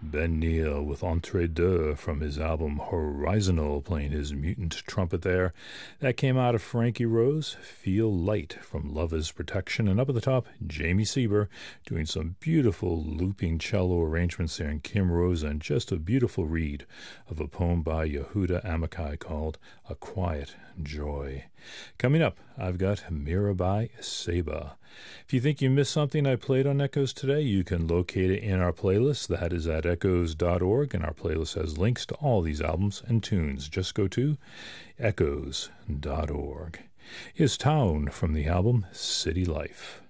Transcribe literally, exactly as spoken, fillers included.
Ben Neal with Entre Deux from his album Horizontal, playing his mutant trumpet there. That came out of Frankie Rose, Feel Light from Love is Protection. And up at the top, Jamie Sieber doing some beautiful looping cello arrangements there, and Kim Rosa, and just a beautiful read of a poem by Yehuda Amichai called A Quiet Joy. Coming up, I've got Mirabai Seba. If you think you missed something I played on Echoes today, you can locate it in our playlist. That is at echoes dot org, and our playlist has links to all these albums and tunes. Just go to echoes dot org. Here's Town from the album City Life.